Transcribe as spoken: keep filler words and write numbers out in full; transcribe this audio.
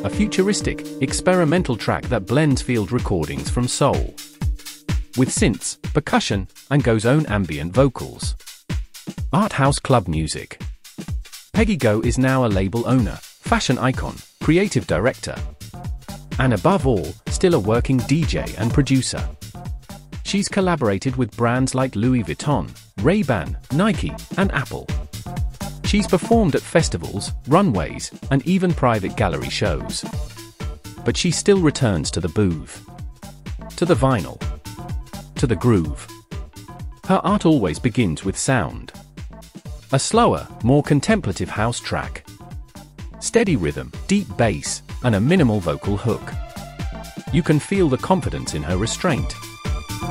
a futuristic, experimental track that blends field recordings from soul with synths, percussion, and Go's own ambient vocals. Art house club music. Peggy Go is now a label owner, fashion icon, creative director, and above all, still a working D J and producer. She's collaborated with brands like Louis Vuitton, Ray-Ban, Nike, and Apple. She's performed at festivals, runways, and even private gallery shows. But she still returns to the booth, to the vinyl, to the groove. Her art always begins with sound. A slower, more contemplative house track. Steady rhythm, deep bass, and a minimal vocal hook. You can feel the confidence in her restraint.